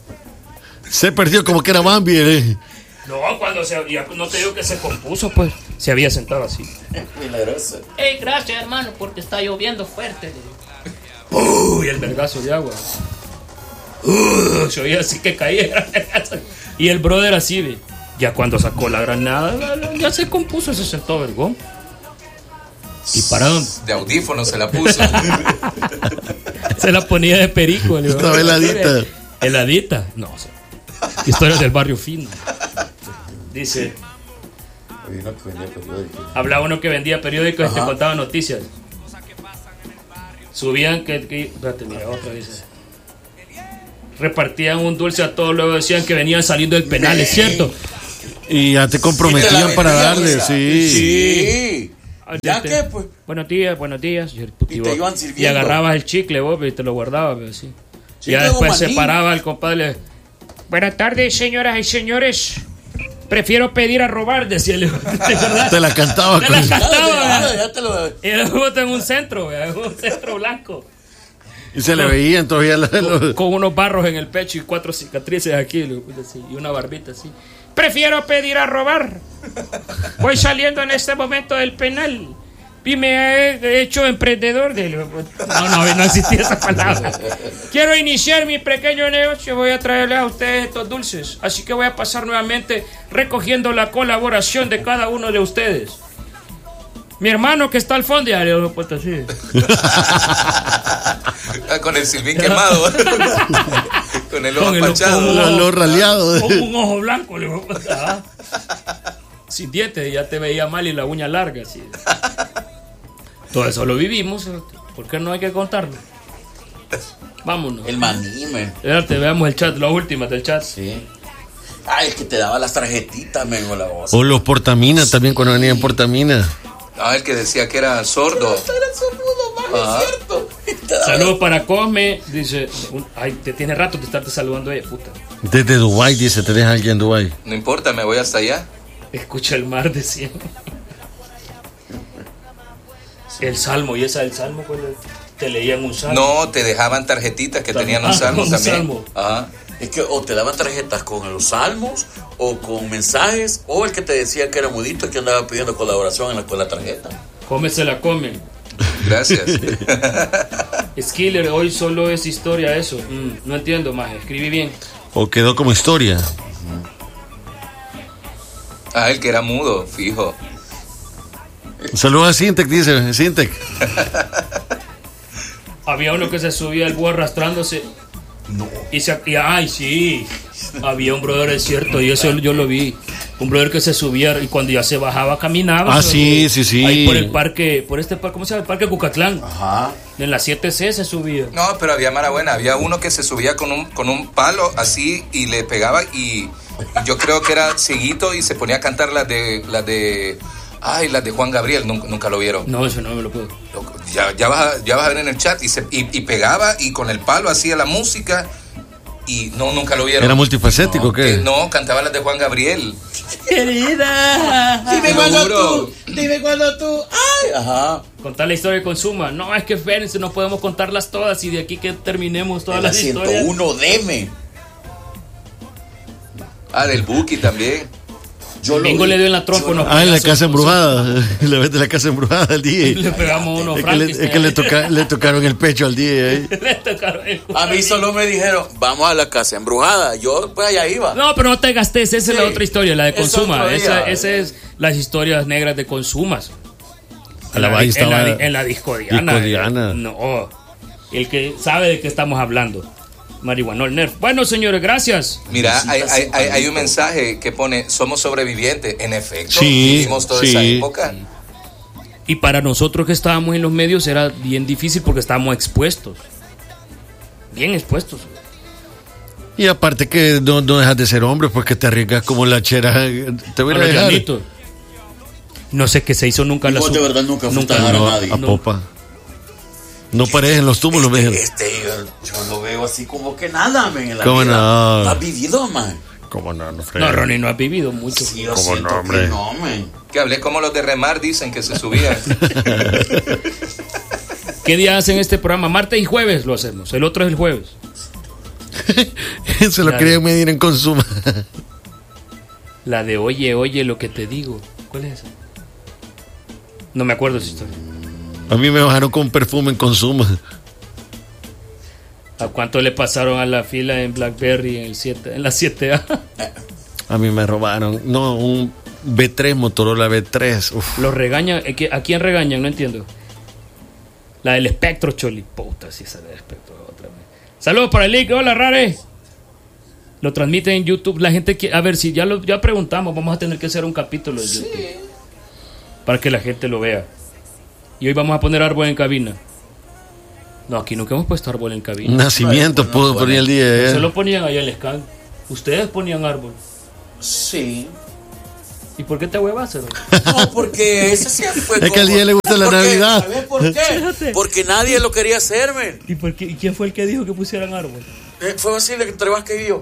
Se perdió como que era Bambi, ¿eh? No, cuando se, ya no te digo que se compuso, pues. Se había sentado así. Milagroso. Ey, gracias, hermano, porque está lloviendo fuerte. Uy, el vergazo de agua. Uh, se oía así que caía. Y el brother así, ve. Ya cuando sacó la granada, ya se compuso, se sentó, vergón. ¿Y para dónde? De audífono se la puso. Se la ponía de perico. Le digo, Estaba heladita. ¿Heladita? No, o sea, historias del barrio fino. Dice, hablaba uno que vendía periódicos y te contaba noticias. Subían que... que espérate, mira, otra dice. Repartían un dulce a todos, luego decían que venían saliendo del penal, ¿es cierto? Y ya te comprometían para darle, sí. Sí. ¿Ya qué, pues? Buenos días, buenos días. Y, el Y te iban sirviendo. y agarrabas el chicle, vos, y te lo guardabas, así. Sí, ya tengo después se maní. paraba el compadre. Buenas tardes, señoras y señores. Prefiero pedir a robar, decía el. Te la cantaba Te con la el- cantaba, Ya, ¿verdad? ya te lo... Era justo en un centro, ¿verdad? En un centro blanco. y se le veían todavía los, los- Con unos barros en el pecho y cuatro cicatrices aquí, así, y una barbita así. Prefiero pedir a robar. Voy saliendo en este momento del penal y me he hecho emprendedor de... No, no, no existía esa palabra. Quiero iniciar mi pequeño negocio. Voy a traerles a ustedes estos dulces. Así que voy a pasar nuevamente recogiendo la colaboración de cada uno de ustedes. Mi hermano que está al fondo, ya le he puesto así. Ah, con el silbín quemado. Con el ojo Con el ojo- apachado. con los, los raleados. Con un ojo blanco, le voy a poner, ajá. Sin dientes, ya te veía mal y la uña larga. Así. Todo eso lo vivimos. ¿Por qué no hay que contarlo? Vámonos. El maní, man. Espérate, veamos el chat, las últimas del chat. Sí. Ay, es que te daba las tarjetitas, men, o la voz. O los portaminas también cuando venían portaminas. Ah, el que decía que era sordo. Ah. Saludos para Cosme. Dice, un- ay, te tiene rato de estarte saludando ella, puta. Desde Dubái, dice, tenés a alguien en Dubái. No importa, me voy hasta allá. Escucha el mar, decía. El salmo, y esa del salmo, pues, te leían un salmo. No, te dejaban tarjetitas que tenían un Ah, salmo un también. salmo. Ajá. Es que o te daban tarjetas con los salmos, o con mensajes, o el que te decía que era mudito, que andaba pidiendo colaboración en la, con la tarjeta. Come se la comen. Gracias. Skiller, hoy solo es historia eso. Mm, no entiendo más, escribí bien. O quedó como historia. Ah, el que era mudo, fijo. Saludos a Sintec, dice Sintec. Había uno que se subía al búho arrastrándose. No. Y se, y, ay, sí. Había un brother, es cierto, y eso yo lo vi. Un brother que se subía y cuando ya se bajaba caminaba. Ah, ¿sabes? sí, sí, sí. Ahí por el parque, por este parque, ¿cómo se llama? El parque Cucatlán. Ajá. En la siete C se subía. No, pero había mara buena. Había uno que se subía con un, con un palo así y le pegaba y, y yo creo que era cieguito y se ponía a cantar las de las de ay, las de Juan Gabriel. Nunca, nunca lo vieron. No, eso no me lo puedo. Loco, Ya, ya, vas a, ya vas a ver en el chat y, se, y, y pegaba y con el palo hacía la música y no, nunca lo vieron. ¿Era multifacético o Que qué? no, cantaba las de Juan Gabriel. Querida. Dime Te lo cuando juro. tú, dime cuando tú, ay, ajá. Contar la historia de Consuma. No, es que espérense, no podemos contarlas todas y de aquí que terminemos todas En la las historias. ciento uno, deme. Ah, del Buki también. Yo lo Bingo vi. le dio en la trompa. Yo unos Ah, en la coñazos casa con embrujada. La vez de la casa embrujada al su- D Le J. pegamos unos Es que, le, es que le, toca- le tocaron el pecho al D J. Le tocaron el- A mí solo me dijeron, vamos a la casa embrujada. Yo, pues allá iba. No, pero no te gastes, esa es la Sí, otra historia, la de es Consuma. otro Esa, día. esa es las historias negras de Consumas. A la en, vaina en la, estaba- en la disco Diana. Disco Diana. No, el que sabe de qué estamos hablando. Marihuanol Nerf. Bueno, señores, gracias. Mira, hay, Visitas hay, sin hay, hay palito. un mensaje que pone, somos sobrevivientes. En efecto, Sí, vivimos toda esa sí. época. Y para nosotros que estábamos en los medios era bien difícil porque estábamos expuestos. Bien expuestos. Y aparte que no, no dejas de ser hombre, pues que te arriesgas como la chera. Te voy a A los dejar. llanitos. No sé qué se hizo nunca Y la vos sub- de verdad nunca fuiste a dejar a No, nadie. a popa. No parecen los túmulos, me dijeron. Este, yo, yo lo veo así como que nada, men, en la ¿Cómo vida. no? ¿No has vivido, man? ¿Cómo no? No, No, Ronnie, no has vivido mucho. Sí, yo ¿Cómo siento no, hombre? que no, men. Que hablé como los de Remar dicen que se subían. ¿Qué día hacen este programa? Martes y jueves lo hacemos. El otro es el jueves. Se lo Claro. querían medir en Consuma. La de oye, oye lo que te digo. ¿Cuál es esa? No me acuerdo esa historia. A mí me bajaron con perfume en Consumo. ¿A cuánto le pasaron a la fila en BlackBerry en el siete, en la siete A? A mí me robaron. No, un B tres, Motorola B tres. Uf. Los regañan. ¿A quién regañan? No entiendo. La del espectro, Choli. Puta, sí, esa del espectro. Otra vez. Saludos para el link. Hola, Rare. Lo transmiten en YouTube. La gente quiere. A ver, si ya lo ya preguntamos, vamos a tener que hacer un capítulo de YouTube. Sí. Para que la gente lo vea. Y hoy vamos a poner árbol en cabina. No, aquí nunca hemos puesto árbol en cabina. Nacimiento, no, puedo no, poner el día de Se lo ponían allá en el scan. Ustedes ponían árbol. Sí. ¿Y por qué te huevas? No, porque ese sí fue. Es como... que al día le gusta la Navidad. ¿Sabes por qué? Fíjate. Porque nadie lo quería hacer, men. ¿Y, por qué? ¿Y quién fue el que dijo que pusieran árbol? Eh, fue Basile, entre Vázquez y yo.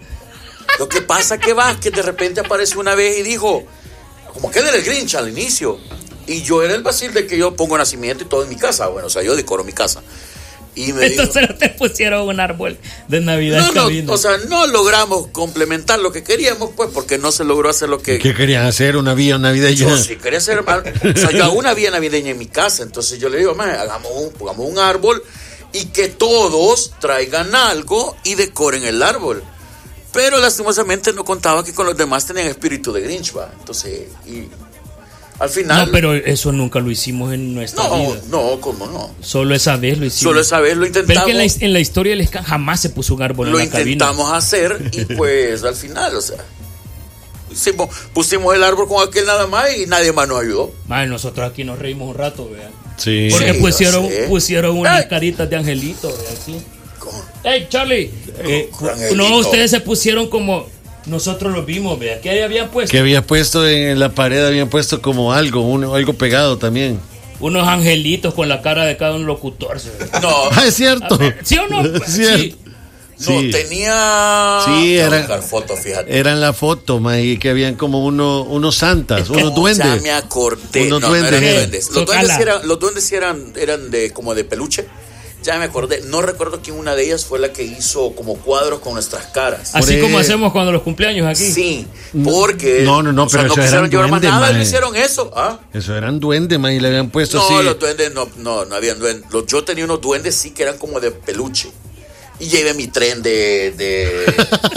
Lo que pasa es que Vázquez de repente apareció una vez y dijo, como que era el Grinch al inicio. Y yo era el Basile de que yo pongo nacimiento y todo en mi casa. Bueno, o sea, yo decoro mi casa. Y me Entonces dijo, no te pusieron un árbol de Navidad. No, en no, cabina. o sea, no logramos complementar lo que queríamos, pues, porque no se logró hacer lo que... ¿Qué querían hacer? ¿Una vía navideña? Yo sí quería hacer... O sea, yo hago una vía navideña en mi casa. Entonces yo le digo, hagamos un, pongamos un árbol y que todos traigan algo y decoren el árbol. Pero lastimosamente no contaba que con los demás tenían espíritu de Grinch, ¿va? Entonces, y... Al final... No, pero eso nunca lo hicimos en nuestra no, vida. No, ¿cómo no? Solo esa vez lo hicimos. Solo esa vez lo intentamos. Pero es que en la, en la historia del Scan jamás se puso un árbol lo en la cabina. Lo intentamos hacer y pues al final, o sea, hicimos, pusimos el árbol con aquel nada más y nadie más nos ayudó. Madre, nosotros aquí nos reímos un rato, vean. Sí. Porque Sí, pusieron, pusieron unas Ay. caritas de angelito, vean, así. ¿Cómo? Hey, Charlie. Eh, Angelito. no, ustedes se pusieron como... Nosotros lo vimos, vea. ¿Qué habían puesto? Que había puesto en la pared, habían puesto como algo, un, algo pegado también. Unos angelitos con la cara de cada un locutor. ¿sí? No. Ah, es cierto. Ver, ¿sí o no? Es cierto. Sí. No, Sí. tenía... Sí, Tengo que era- buscar fotos, fíjate. Era en la foto, ma, y que habían como uno, unos santas, unos Ya duendes. me acordé. Unos no, duendes. no eran Eh, duendes. Los Tocala. duendes, sí eran, los duendes sí eran, eran de, como de peluche. Ya me acordé. No recuerdo quién una de ellas fue la que hizo como cuadros con nuestras caras. Así Por como eso. hacemos cuando los cumpleaños aquí. Sí, porque... No, no, no, o sea, pero no eso quisieron eran llevar más duendes, nada, mae. no hicieron eso. ¿Ah? Eso eran duendes, ma, y le habían puesto No, así. los duendes no, no, no habían duendes. Los- yo tenía unos duendes sí que eran como de peluche. Y llevé mi tren de... de...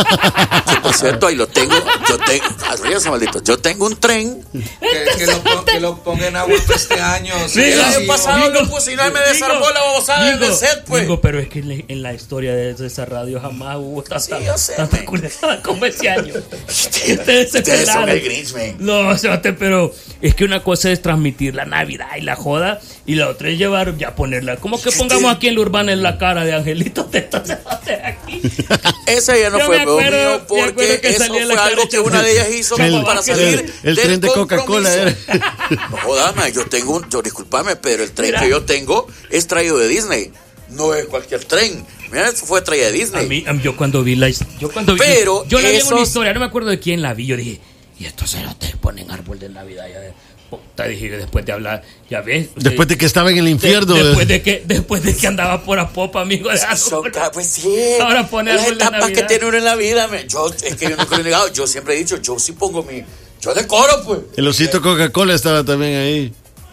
que por cierto, ahí lo tengo. Yo tengo... Ríase, maldito. Yo tengo un tren. Que, que lo, pon- que lo pongan agua para este año. Sí, El sí, año pasado lo puse y no me desarmó la babosada Digo, del set, pues. digo, pero es que en la, en la historia de esa radio jamás hubo tanta, Sí, yo sé, tanta man. culezada como ese año. Ustedes se Ustedes son pelaron. el Grinch, man. No, Sebate, pero es que una cosa es transmitir la Navidad y la joda, y la otra es llevar, ya ponerla. ¿Cómo que pongamos aquí en la urbana en la cara de Angelito Teta Sebate aquí? Ese ya no Yo fue me peor acuerdo- mío me acuerdo porque que eso salía en fue la algo cara que una de ellas hizo El- como para el- salir el del tren de Coca-Cola compromiso. era. No jodas, man, yo tengo un, yo discúlpame, pero el tren Mira. que yo tengo es traído de Disney. No es cualquier tren. Mira, eso fue traído de A Disney. mí, a mí, yo cuando vi la his- yo cuando vi, Pero yo la vi en una esos- historia, no me acuerdo de quién la vi, yo dije, y estos cerotes ponen árbol de Navidad ya de puta, dije después de hablar, ya ves. Después de que estaba en el de- infierno. después de que después de que andaba por Apopa, amigo de Son árbol. ca- pues sí. Ahora pone las árbol de etapas que Navidad. tiene uno en la vida. man. Yo, es que yo nunca lo he negado. Yo siempre he dicho, yo sí pongo mi. Yo decoro, pues. El osito Coca-Cola estaba también ahí.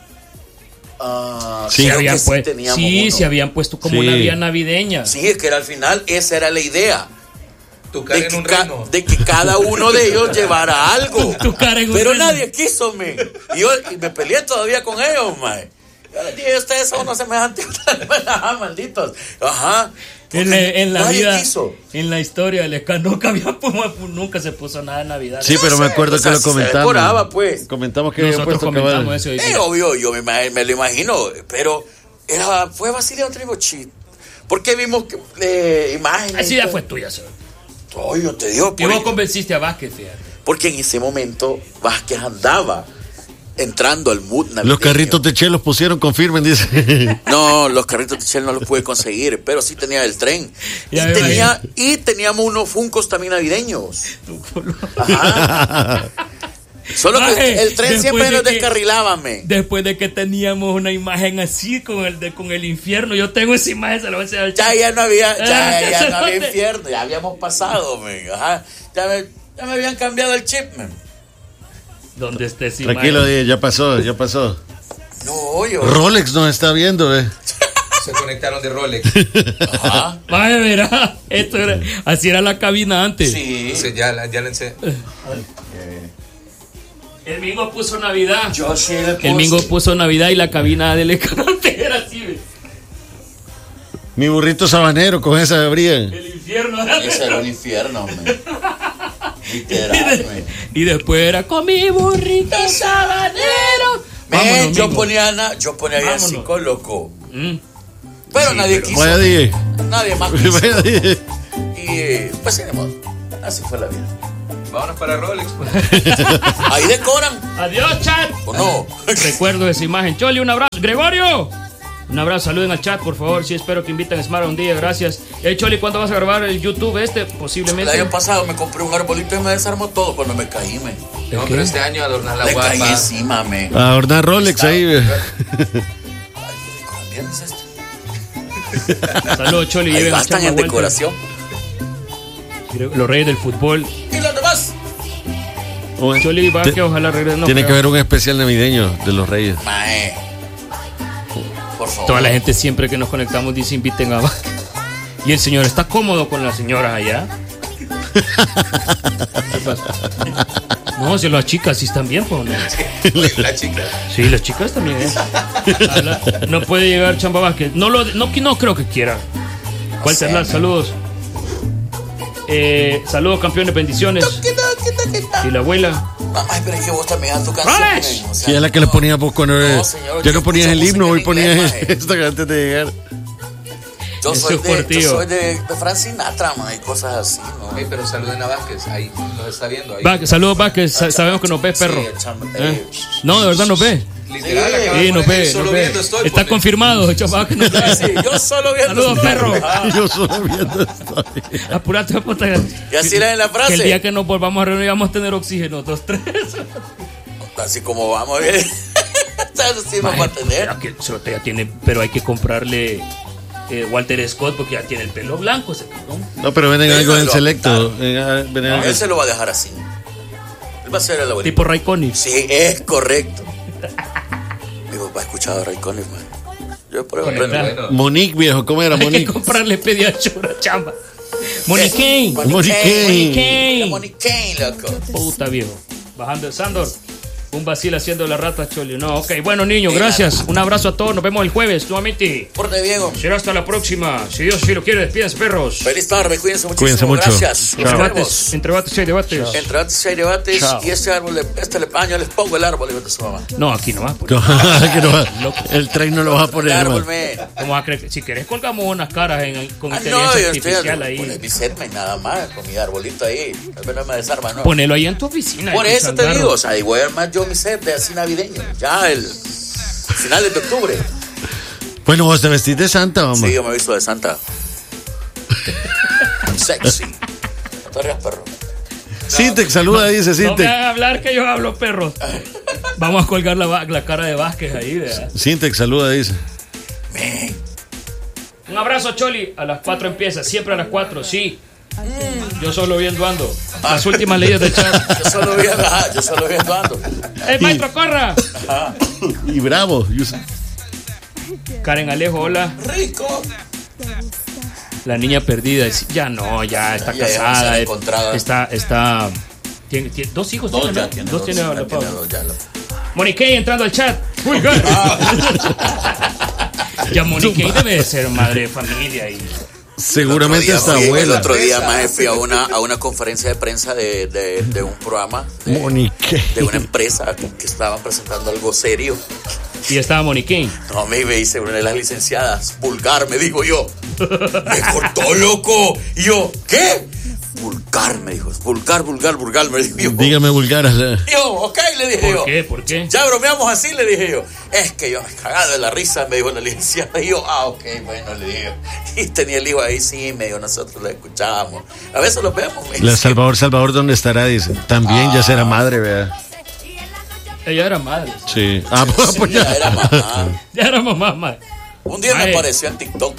Ah, Sí, Se creo habían que sí puesto, teníamos sí, uno. se habían puesto como Sí. una vía navideña. Sí, es que era al final, esa era la idea. Tu cara De en que, un ca- reno. de que cada uno de ellos llevara algo. Tu cara en un Pero reno. nadie quiso, me. Y yo y me peleé todavía con ellos, mae. Yo les dije, ustedes son unos semejantes. Ajá, malditos. Ajá. En la, en la Nadie vida, quiso. en la historia del Escan, nunca, había, nunca se puso nada de Navidad. Sí, pero me sé, acuerdo o sea, que lo si se comentamos. decoraba, pues. Comentamos que habían Nosotros puesto comentamos cabal. eso hoy Eh, día. obvio, yo me, ima- me lo imagino, pero era, fue Basilio Tribochi. Porque vimos que, eh, imágenes. Esa idea fue tuya, señor. Oh, yo te digo, Y pues, vos convenciste a Vázquez, fíjate. porque en ese momento Vázquez andaba entrando al mood navideño. Los carritos de Che los pusieron, confirmen, dice. No, los carritos de Shell no los pude conseguir, pero sí tenía el tren. Y, Ya me tenía, y teníamos unos funcos también navideños. Ajá. Solo que Maje, el tren después siempre de nos que- descarrilaba, men. Después de que teníamos una imagen así con el de, con el infierno, yo tengo esa imagen, se la voy a enseñar al Ya, chavo. ya no había, ya, Ah, ya no había cerote. infierno, ya habíamos pasado, men. Ajá. Ya me, ya me habían cambiado el chip, men. Donde esté esa Tranquilo, imagen. di, ya pasó, ya pasó. No, yo. Rolex nos está viendo, eh. Se conectaron de Rolex. Ajá. Vaya, verá. Esto era, así era la cabina antes. Sí. Entonces, ya, la- ya le enseñé. El Mingo puso Navidad. Yo sí le puse. El Mingo puso Navidad y la cabina del Escalante era así, ve. Mi burrito sabanero, con esa abrían. El infierno. Ese era un infierno, man. Literal, man. Y después era con mi burrito sabanero. Men, Vámonos, yo Mingo. ponía, na- yo ponía Vámonos. villancico, loco. Mm. Pero Sí, nadie pero- quiso. Vaya dije. Nadie más quiso. Vaya dije. Y eh, pues tenemos. Así fue la vida. Vámonos para Rolex. Pues. Ahí decoran, Adiós, chat. ¿o no? Recuerdo esa imagen. Choli, un abrazo. Gregorio. Un abrazo, saluden al chat, por favor. Sí, espero que inviten a Smart un día, gracias. Hey, Choli, ¿cuándo vas a grabar el YouTube este? El Posiblemente. año pasado me compré un arbolito y me desarmó todo cuando me caí, me. No, pero este año adornar la Le caí guapa. encima, me. A adornar Rolex ahí, ve. Ay, ¿colombiano es este? Saludos, Choli. Ahí Lleven a gastan Chamba en vuelta. decoración. Los reyes del fútbol. ¿Y los demás? Choli va Te- que ojalá regrese. No, Tiene creo. que haber un especial navideño de los Reyes. Mae. Por favor. Toda la gente siempre que nos conectamos dice inviten a Vázquez. Y el señor está cómodo con las señoras allá. ¿Qué pasa? No, si las chicas sí están bien, pues. ¿No? La chica. Sí, las chicas también. ¿Eh? A la- No puede llegar Chamba Vázquez. No, lo, no, no creo que quiera. Walter sé, Lar, saludos. Eh, saludos, campeones, bendiciones. Y la abuela. Mamá, pero es que vos también das tu canción. ¡Rolex! men, o sea, Sí, es la que le ponías vos cuando No, no, señor, ya yo no ponías escucho el himno, música hoy en ponías inglés, maje. esto antes de llegar. Yo Eso soy es de, por yo tío. soy de, de Frank Sinatra, man, y cosas así, ¿no? Ey, pero saluden a Vázquez. Ahí nos está viendo. Ahí. Vázquez, saludos, Vázquez. Sa- sabemos que nos ves, perro. Sí, el chamba- ¿Eh? eh, No, de verdad nos ves. Literal, Sí. acaba de Sí, nos poner, ve, solo nos ve. viendo estoy. Está pone. confirmado, Chamba Vázquez nos ve. Sí, yo solo viendo. Saludos, perro. Ah, Yo solo viendo esto. Apurate, puta. Y así era en la frase. Que el día que nos volvamos a reunir vamos a tener oxígeno, dos, tres. Así como vamos, bien. Eso sí nos va a tener. Pero que solo ya tiene, pero hay que comprarle eh, Walter Scott porque ya tiene el pelo blanco ese cabrón. No, pero venden Eso algo en lo selecto. adoptaron. Ven a- ven a- Él se lo va a dejar así. Él va a ser el abuelito. Tipo Ray Conniff. Sí, es correcto. Mi papá ha escuchado a Ray Conniff, man. Yo por eso Bueno, aprendo. claro. Bueno, Monique, viejo, ¿cómo era Hay que Monique? comprarle pediachura, chamba. Monique Kane. Money Monique Kane. Kane. Kane. Money Kane, loco. Puta viejo. Bajando el Sandor. Un vacil haciendo la rata, Choli. No, ok. Bueno, niños, gracias. Un abrazo a todos. Nos vemos el jueves nuevamente. Porte Diego. Será hasta la próxima. Si Dios sí lo quiere, despídense, perros. Feliz tarde, cuídense muchísimo. Cuídense mucho. Gracias. Chao. Nos Entre vemos. debates, entre debates hay debates. Entre debates hay debates Chao. y este árbol, le- este le, año les pongo el árbol, hijo de su mamá. No, aquí no va. No, que no va- el tren no lo vas a poner, El árbol, hermano. me. ¿Cómo vas a creer que- si querés colgamos unas caras en, con Ah, inteligencia no, yo estoy artificial poner ahí? mi serma y nada más, con mi arbolito ahí. Tal vez no me desarma, ¿no? Ponelo ahí en tu oficina. Por en eso te Changarro. digo, o sea, ahí voy a armar yo mi set de así navideño. Ya el finales de octubre. Bueno, vos te vestís de santa, vamos. Sí, yo me he visto de Santa. Sexy. No te rías, perro. Sintex, saluda, dice No me Sintex. hagan hablar que yo hablo, perros. Vamos a colgar la, va- la cara de Vázquez ahí, ¿verdad? Sintex, saluda, dice. Men. Un abrazo, Choli. A las cuatro empieza. Siempre a las cuatro, sí. Yo solo viendo ando. Las últimas leyes del chat. Yo solo vi ajá, yo solo vi ando. ¡Eh, maestro, corra! Y bravo. yo sé. Karen Alejo, hola. Rico. La niña perdida. es- Ya no, ya está Ya, ya, casada. se la eh, encontrada. Está, está. Tiene, tiene- dos hijos. Dos tiene, ya ¿no? tiene. Dos tiene la ya tiene Paula. dos, ya lo- Monique entrando al chat. Uy, God. Ya Monique debe de ser madre de familia y Seguramente El otro esta día fui- abuela. El otro día más fui a una, a una conferencia de prensa de, de, de un programa, de, Monique. de una empresa que, que estaban presentando algo serio. y estaba Monique. No, me dice una de las licenciadas, vulgar, me dijo yo. Me cortó, loco. Y yo, ¿qué? Vulgar, me dijo. Vulgar, vulgar, vulgar, me dijo yo. Dígame vulgar. Yo, ok, le dije ¿Por yo. qué? ¿Por qué? Ya bromeamos así, le dije yo. Es que yo me cagaba de la risa, me dijo la licenciada. Y yo, ah, ok, bueno, le dije. Y tenía el hijo ahí, sí, me dijo, nosotros lo escuchábamos. A veces lo vemos. me La dice. Salvador, Salvador, ¿dónde estará? Dice. También ya será madre, vea. Ella era madre. Sí. Ah, pues, Sí, pues ya ya. era mamá. Ya era mamá, madre. Un día Ay. me apareció en TikTok.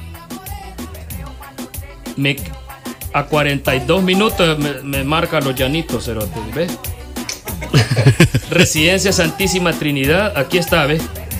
Me, a cuarenta y dos minutos me, me marca los llanitos, cerote, ¿ves? Residencia Santísima Trinidad, aquí está, ¿ves?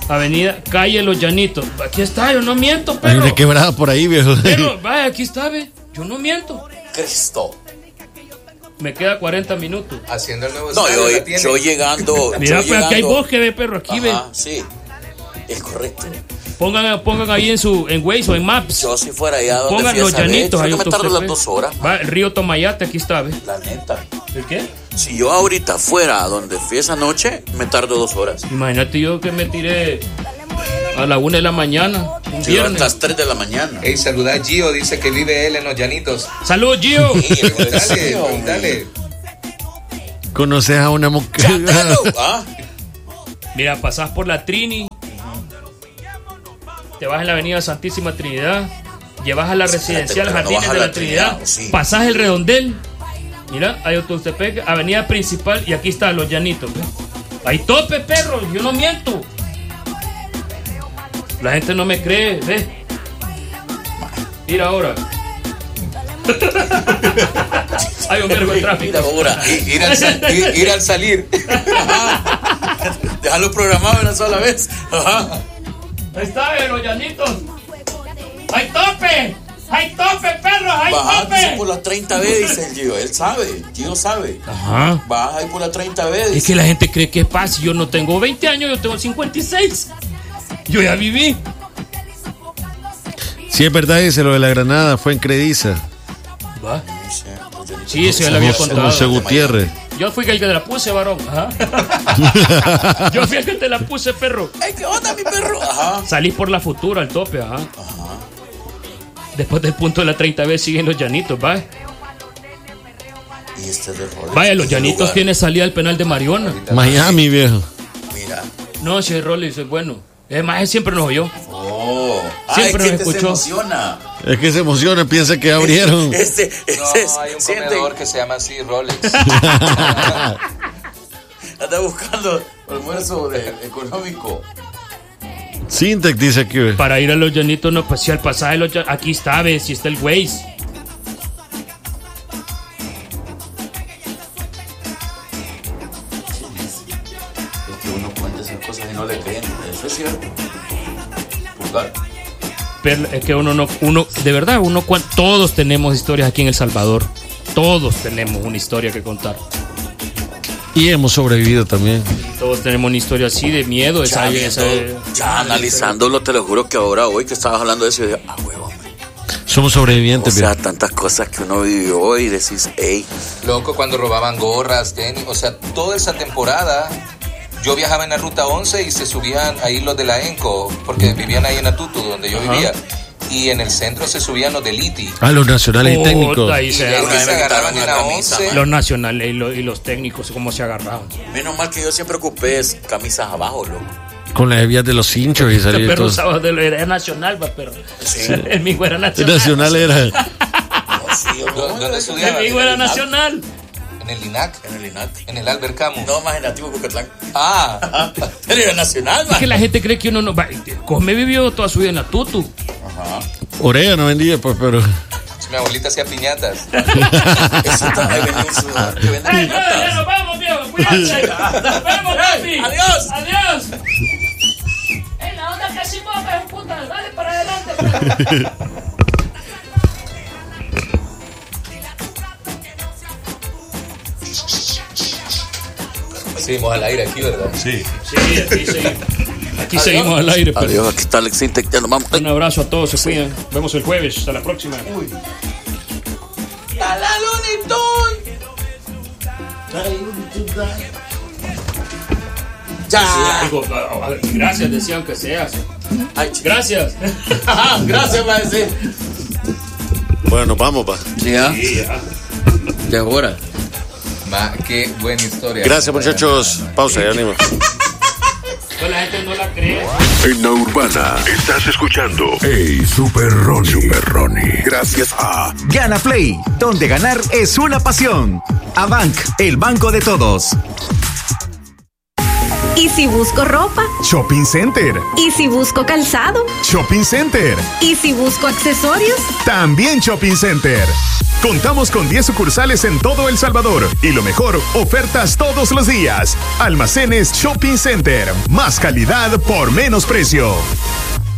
Avenida Calle Los Llanitos. Aquí está, yo no miento, Hay perro. una quebrada por ahí, viejo. Pero, vaya, aquí está, ve. Yo no miento. Cristo. Me queda cuarenta minutos. Haciendo el nuevo No, estadio, yo, la tiene. yo llegando. Mira, yo pues aquí hay llegando- bosque, ve, perro. Aquí, ve. Ajá, sí. Es correcto. Pongan, pongan ahí en su en Waze o en Maps. Yo si fuera allá donde Pongan fui Los esa vez, Llanitos. creo Ahí que me usted tardo se las fue. dos horas. Va, el río Tomayate, aquí está, ve. La neta. ¿El qué? Si yo ahorita fuera a donde fui esa noche, me tardo dos horas. Imagínate yo que me tiré a la una de la mañana, un Si yo viernes. hasta las tres de la mañana. Ey, saluda a Gio, dice que vive él en Los Llanitos. ¡Salud, Gio! Dale, dale. Conoces a una mujer. Chatelo. Ah, Mira, pasás por la Trini, te vas en la avenida Santísima Trinidad, llevas a la residencial pero no Jardines vas a de la la Trinidad, Trinidad, sí. pasás el Redondel, mira, hay Autostepec, avenida principal y aquí está Los Llanitos. ¿Ve? Hay tope, perro, yo no miento. La gente no me cree, ¿ves? Mira ahora. Hay un verbo de tráfico. mira ahora. Ir, ir al, sal- ir- ir al salir. Déjalo programado una sola vez. Ajá. Ahí está, eh, Los Llanitos. ¡Hay tope! ¡Hay tope, perros! ¡Hay Bajándose tope! por la treinta B, dice el Gio. Él sabe. Gio sabe. Ajá. Baja ahí por la treinta B. Es dice. que la gente cree que es fácil. Yo no tengo veinte años, yo tengo cincuenta y seis. Yo ya viví. Si es verdad, dice lo de la Granada, fue en Crediza. ¿Va? Sí, eso ya lo había contado. José Gutiérrez. Yo fui el que te la puse, varón. Ajá. Yo fui el que te la puse, perro. ¡Ey, qué onda, mi perro! Ajá. Salí por la futura, al tope, ajá. Después del punto de la treinta B siguen Los Llanitos, ¿va? Y este de Rolex. Vaya, Los ¿Qué Llanitos lugar? tiene salida al penal de Mariona. Miami, viejo. Mira. No, si es Rolex, es bueno. Es más, él siempre nos oyó. Oh. Siempre Ay, nos que te se escuchó. emociona. Es que se emociona, piensa que abrieron. Este, este, No, es- hay un siente- comedor que se llama así, Rolex. Anda buscando almuerzo de- económico. Sintec dice aquí, ve. Para ir a Los Llanitos, no, pues si al pasaje de Los Llanitos, aquí está, ves, si está el Waze. Es que uno cuenta esas cosas y no le creen. Eso es cierto. Pulgar. Pero es que uno no, uno, de verdad, uno, cua- todos tenemos historias aquí en El Salvador. Todos tenemos una historia que contar. Y hemos sobrevivido también. Todos tenemos una historia así de miedo. Esa, Ya, esa- viendo, ya analizándolo, te lo juro que ahora, hoy que estabas hablando de eso, yo dije, ah, huevo, hombre. Somos O sobrevivientes, sea, viejo. tantas cosas que uno vivió y decís, hey, Loco, cuando robaban gorras, tenis, o sea, toda esa temporada. Yo viajaba en la ruta once y se subían ahí los de la ENCO, porque vivían ahí en Atutu, donde yo vivía. Y en el centro se subían los del I T I. Ah, los nacionales y Puta, técnicos. ahí Y se ya agarraron. se agarraban en la camisa, once. Los nacionales y los, y los técnicos, cómo se agarraron. menos mal que yo siempre ocupé es camisas abajo, loco. Con las hebillas de los hinchos y El salir perro todo. usaba de lo- era nacional, va, pero Sí. el mío era El nacional. nacional era. No, sí, yo- ¿Dó- ¿Dónde El estudiaba? mío era nacional. En el INAC, En el INAC. en el Albert Camus. No, más en Nativo Cucatlán. Ah, Pero era nacional, Es man. que la gente cree que uno no va. Cosme vivió toda su vida en la Tutu. Orea no vendía, pues, pero. mi abuelita hacía piñatas. Eso está, ahí venden su- que venden ¡Ey, piñata. ya nos vamos, viejo! ¡Cuídense! ¡Nos vemos, papi! ¡Adiós! ¡Adiós! En la onda que sí moja, puta, dale para adelante. Seguimos al aire aquí, ¿verdad? Sí. Sí, aquí seguimos. Aquí seguimos al aire. Pero Adiós, aquí está Alex Intec, ya nos vamos. un abrazo a todos, se cuidan. Nos vemos el jueves. Hasta la próxima. Ya. Algo, gracias, decían que seas. Ay, ch- Gracias. Gracias, maestro. Bueno, nos vamos, pa. Ya. Ya es hora. Ma, qué buena historia. Gracias, muchachos. Pausa, ya animo. Pues la gente no la cree. En la Urbana estás escuchando Hey Super Ronnie. Super Ronnie. Gracias a Gana Play, donde ganar es una pasión. Abank, el banco de todos. ¿Y si busco ropa? Shopping Center. ¿Y si busco calzado? Shopping Center. ¿Y si busco accesorios? También Shopping Center. Contamos con diez sucursales en todo El Salvador. Y lo mejor, ofertas todos los días. Almacenes Shopping Center. Más calidad por menos precio.